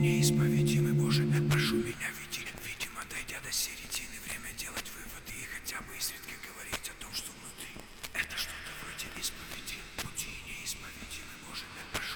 неисповедимый Боже, прошу меня веди, видимо, дойдя до середины.